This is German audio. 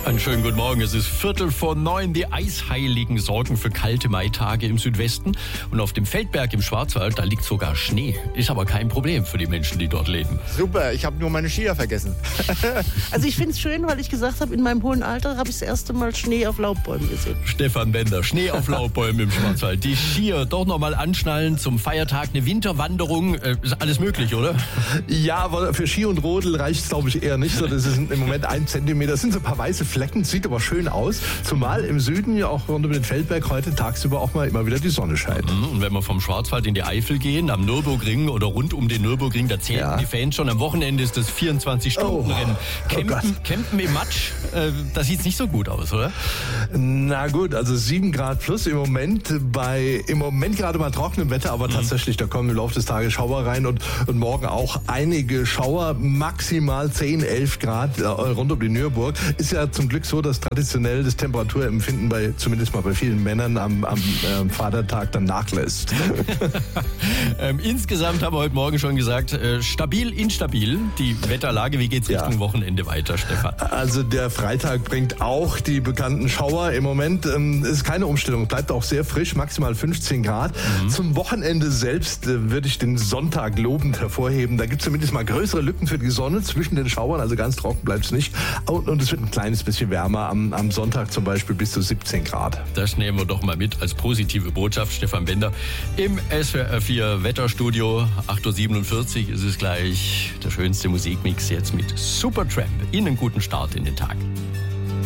Einen schönen guten Morgen. Es ist 8:45. Die Eisheiligen sorgen für kalte Maitage im Südwesten. Und auf dem Feldberg im Schwarzwald, da liegt sogar Schnee. Ist aber kein Problem für die Menschen, die dort leben. Super, ich habe nur meine Skier vergessen. Also ich finde es schön, weil ich gesagt habe, in meinem hohen Alter habe ich das erste Mal Schnee auf Laubbäumen gesehen. Stefan Bender, Schnee auf Laubbäumen im Schwarzwald. Die Skier doch nochmal anschnallen zum Feiertag. Eine Winterwanderung, ist alles möglich, oder? Ja, aber für Ski und Rodel reicht es, glaube ich, eher nicht. So, das sind im Moment 1 Zentimeter. Das sind so ein paar weiße Flecken, sieht aber schön aus. Zumal im Süden, ja auch rund um den Feldberg, heute tagsüber auch mal immer wieder die Sonne scheint. Und wenn wir vom Schwarzwald in die Eifel gehen, am Nürburgring oder rund um den Nürburgring, da zählen die Fans schon. Am Wochenende ist das 24-Stunden-Rennen. Campen im Matsch, das sieht nicht so gut aus, oder? Na gut, also 7 Grad plus im Moment gerade mal trockenem Wetter, aber tatsächlich, da kommen im Laufe des Tages Schauer rein und morgen auch einige Schauer, maximal 10, 11 Grad rund um die Nürburg. Ist ja zum Glück so, dass traditionell das Temperaturempfinden zumindest mal bei vielen Männern am Vatertag dann nachlässt. Insgesamt haben wir heute Morgen schon gesagt, stabil, instabil, die Wetterlage. Wie geht's Richtung Wochenende weiter, Stefan? Also der Freitag bringt auch die bekannten Schauer. Im Moment ist keine Umstellung, bleibt auch sehr frisch, maximal 15 Grad. Zum Wochenende selbst würde ich den Sonntag lobend hervorheben. Da gibt es zumindest mal größere Lücken für die Sonne zwischen den Schauern, also ganz trocken bleibt es nicht. Und es wird ein kleines bisschen wärmer, am Sonntag zum Beispiel bis zu 17 Grad. Das nehmen wir doch mal mit als positive Botschaft. Stefan Bender im SWR 4 Wetterstudio. 8:47 Uhr ist es gleich. Der schönste Musikmix jetzt mit Supertramp. Ihnen einen guten Start in den Tag.